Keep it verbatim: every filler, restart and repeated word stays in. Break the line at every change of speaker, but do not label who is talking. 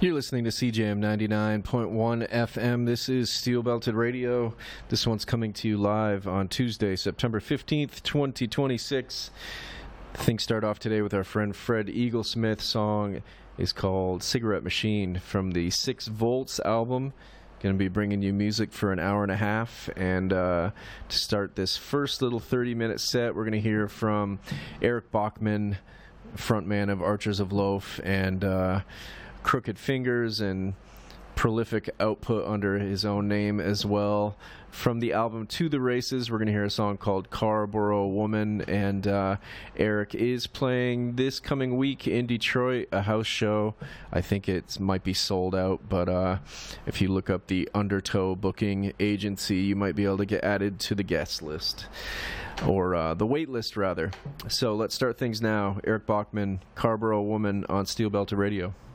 You're listening to C J M ninety-nine point one F M. This is Steel Belted Radio. This one's coming to you live on Tuesday, September fifteenth, twenty twenty-six. Things start off today with our friend Fred Eaglesmith. Song is called Cigarette Machine from the Six Volts album. Going to be bringing you music for an hour and a half. And uh, to start this first little thirty-minute set, we're going to hear from Eric Bachman, frontman of Archers of Loaf, and uh, Crooked Fingers, and prolific output under his own name as well. From the album To the Races, we're going to hear a song called Carborough Woman, and uh, Eric is playing this coming week in Detroit, a house show. I think it might be sold out, but uh, if you look up the Undertow booking agency, you might be able to get added to the guest list, or uh, the wait list, rather. So let's start things now. Eric Bachman, Carborough Woman on Steel Belted Radio.